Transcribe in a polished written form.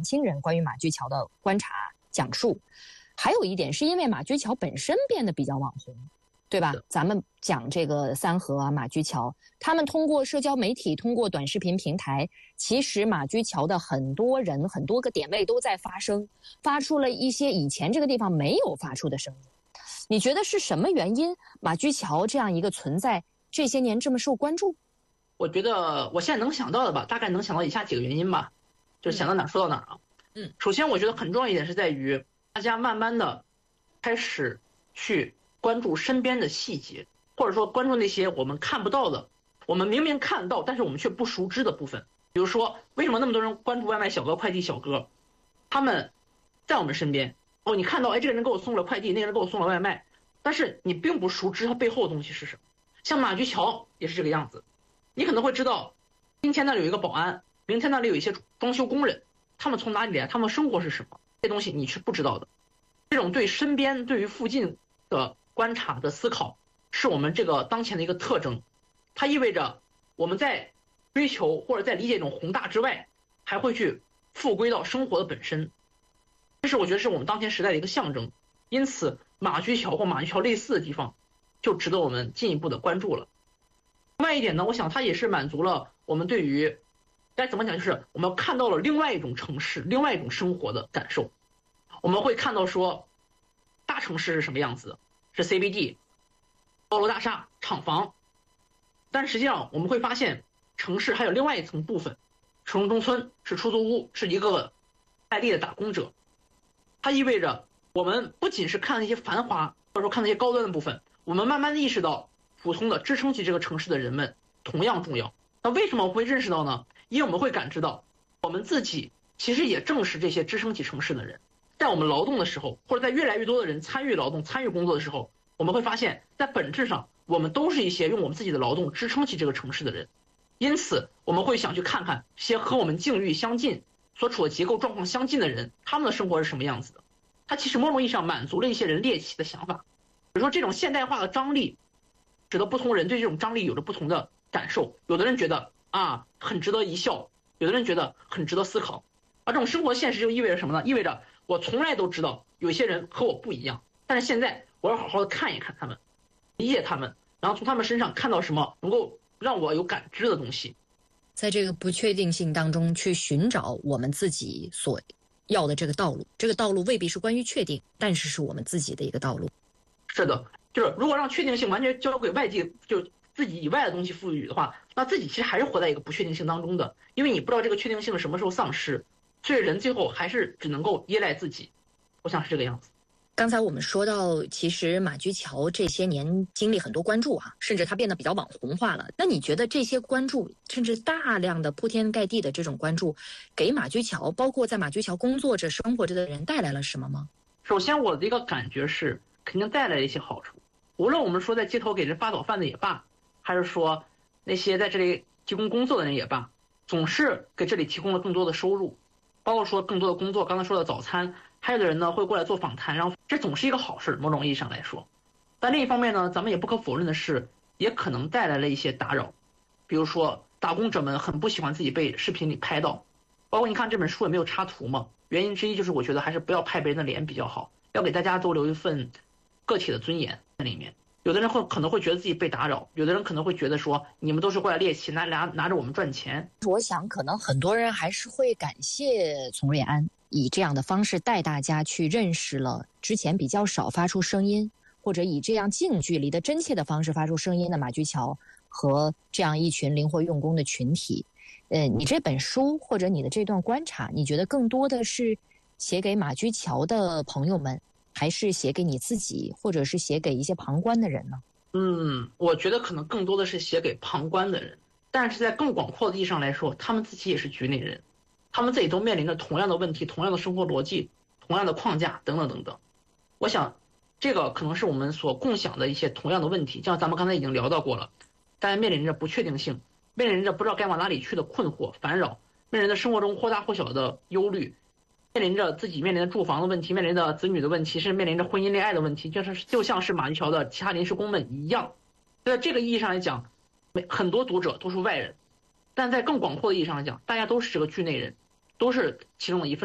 轻人关于马驹桥的观察讲述。还有一点是因为马驹桥本身变得比较网红，对吧？咱们讲这个三河啊、马驹桥，他们通过社交媒体、通过短视频平台，其实马驹桥的很多人、很多个点位都在发声，发出了一些以前这个地方没有发出的声音。你觉得是什么原因马驹桥这样一个存在这些年这么受关注？ 我觉得我现在能想到的吧，大概能想到以下几个原因吧，就是想到哪儿说到哪儿啊。首先我觉得很重要一点是在于大家慢慢的开始去关注身边的细节，或者说关注那些我们看不到的，我们明明看到但是我们却不熟知的部分。比如说为什么那么多人关注外卖小哥、快递小哥，他们在我们身边，你看到这个人给我送了快递，那个人给我送了外卖，但是你并不熟知他背后的东西是什么。像马驹桥也是这个样子，你可能会知道今天那里有一个保安，明天那里有一些装修工人，他们从哪里来，他们生活是什么，这些东西你是不知道的。这种对身边、对于附近的观察的思考，是我们这个当前的一个特征。它意味着我们在追求或者在理解这种宏大之外，还会去复归到生活的本身。这是我觉得是我们当前时代的一个象征。因此，马驹桥或马驹桥类似的地方，就值得我们进一步的关注了。另外一点呢，我想它也是满足了我们对于该怎么讲，就是我们看到了另外一种城市、另外一种生活的感受。我们会看到说，大城市是什么样子，是 CBD、高楼大厦、厂房，但实际上我们会发现，城市还有另外一层部分，城中村是出租屋，是一个在地的打工者。它意味着我们不仅是看那些繁华，或者说看那些高端的部分，我们慢慢的意识到，普通的支撑起这个城市的人们同样重要。那为什么我会认识到呢？因为我们会感知到，我们自己其实也正是这些支撑起城市的人。在我们劳动的时候，或者在越来越多的人参与劳动、参与工作的时候，我们会发现，在本质上，我们都是一些用我们自己的劳动支撑起这个城市的人。因此，我们会想去看看些和我们境遇相近、所处的结构状况相近的人，他们的生活是什么样子的。它其实某种意义上满足了一些人猎奇的想法。比如说，这种现代化的张力，使得不同人对这种张力有着不同的感受。有的人觉得很值得一笑，有的人觉得很值得思考。而这种生活现实就意味着什么呢？意味着我从来都知道有些人和我不一样，但是现在我要好好的看一看他们，理解他们，然后从他们身上看到什么能够让我有感知的东西。 在这个不确定性当中去寻找我们自己所要的这个道路，这个道路未必是关于确定，但是是我们自己的一个道路。 是的，就是如果让确定性完全交给外界，就自己以外的东西赋予的话，那自己其实还是活在一个不确定性当中的，因为你不知道这个确定性什么时候丧失，所以人最后还是只能够依赖自己。我想是这个样子。 刚才我们说到，其实马驹桥这些年经历很多关注甚至它变得比较网红化了。那你觉得这些关注，甚至大量的铺天盖地的这种关注，给马驹桥，包括在马驹桥工作着、生活着的人带来了什么吗？ 首先，我的一个感觉是，肯定带来了一些好处。无论我们说在街头给人发早饭的也罢，还是说那些在这里提供工作的人也罢，总是给这里提供了更多的收入，包括说更多的工作。刚才说的早餐。还有的人呢会过来做访谈，然后这总是一个好事，某种意义上来说。但另一方面呢，咱们也不可否认的是，也可能带来了一些打扰。比如说，打工者们很不喜欢自己被视频里拍到，包括你看这本书也没有插图嘛，原因之一就是我觉得还是不要拍别人的脸比较好，要给大家都留一份个体的尊严在里面。有的人可能会觉得自己被打扰，有的人可能会觉得说你们都是过来猎奇，拿着我们赚钱。 我想可能很多人还是会感谢丛瑞安以这样的方式带大家去认识了之前比较少发出声音，或者以这样近距离的真切的方式发出声音的马驹桥和这样一群灵活用功的群体。你这本书或者你的这段观察，你觉得更多的是写给马驹桥的朋友们，还是写给你自己，或者是写给一些旁观的人呢？ 我觉得可能更多的是写给旁观的人，但是在更广阔的意义上来说，他们自己也是局内人，他们自己都面临着同样的问题、同样的生活逻辑、同样的框架等等等等。我想，这个可能是我们所共享的一些同样的问题，像咱们刚才已经聊到过了，大家面临着不确定性，面临着不知道该往哪里去的困惑、烦扰，面临着生活中或大或小的忧虑，面临着自己面临的住房的问题，面临着子女的问题，甚至面临着婚姻恋爱的问题，就像是马驹桥的其他临时工们一样。在这个意义上来讲，很多读者都是外人，但在更广阔的意义上来讲，大家都是这个局内人，都是其中的一份。